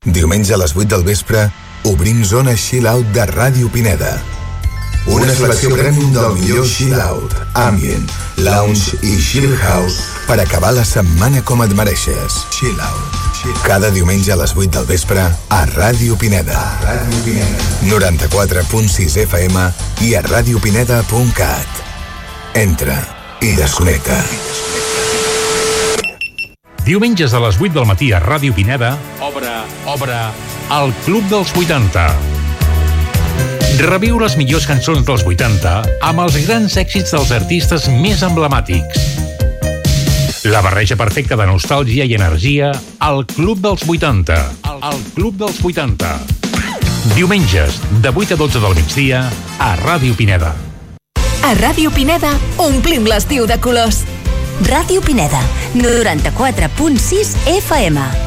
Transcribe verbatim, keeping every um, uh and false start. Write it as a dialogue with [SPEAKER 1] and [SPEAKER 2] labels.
[SPEAKER 1] Diumenge a les vuit del vespre obrim zona Chill Out de Ràdio Pineda. Una selecció premium del millor Chill Out, Ambient, Lounge i Chill House per acabar la setmana com et mereixes. Chill Out. Cada diumenge a les vuit del vespre a Ràdio Pineda. Ràdio Pineda. noranta-quatre punt sis F M i a radiopineda punt cat. Entra i desconnecta.
[SPEAKER 2] Diumenges a les vuit del matí a Ràdio Pineda obre, obre el Club dels vuitanta. Reviu les millors cançons dels vuitanta amb els grans èxits dels artistes més emblemàtics. La barreja perfecta de nostàlgia i energia al Club dels vuitanta. El Club dels vuitanta. Diumenges, de vuit a dotze del migdia, a Ràdio Pineda.
[SPEAKER 3] A Ràdio Pineda omplim l'estiu de colors. Ràdio Pineda, noranta-quatre punt sis F M.